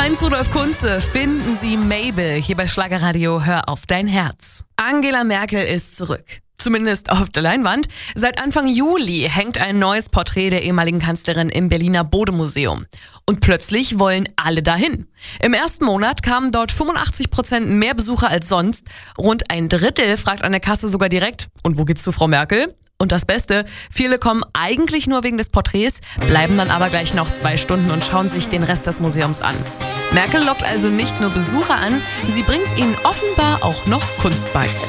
Heinz Rudolf Kunze, finden Sie Mabel hier bei Schlagerradio Hör auf dein Herz. Angela Merkel ist zurück. Zumindest auf der Leinwand. Seit Anfang Juli hängt ein neues Porträt der ehemaligen Kanzlerin im Berliner Bode-Museum. Und plötzlich wollen alle dahin. Im ersten Monat kamen dort 85% mehr Besucher als sonst. Rund ein Drittel fragt an der Kasse sogar direkt: Und wo geht's zu Frau Merkel? Und das Beste, viele kommen eigentlich nur wegen des Porträts, bleiben dann aber gleich noch 2 Stunden und schauen sich den Rest des Museums an. Merkel lockt also nicht nur Besucher an, sie bringt ihnen offenbar auch noch Kunst bei.